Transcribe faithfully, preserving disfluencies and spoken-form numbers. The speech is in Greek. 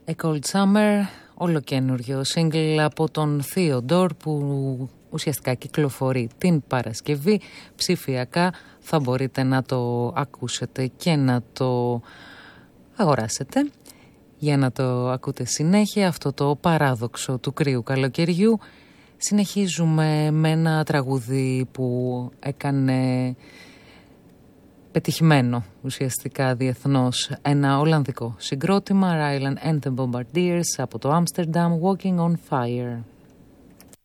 A Cold Summer, ολοκαίνουργιο single από τον Theodore που ουσιαστικά κυκλοφορεί την Παρασκευή. Ψηφιακά θα μπορείτε να το ακούσετε και να το αγοράσετε για να το ακούτε συνέχεια, αυτό το παράδοξο του κρύου καλοκαιριού. Συνεχίζουμε με ένα τραγούδι που έκανε πετυχημένο ουσιαστικά διεθνώς, ένα ολλανδικό συγκρότημα, Rylan and the Bombardiers, από το Amsterdam, Walking on Fire.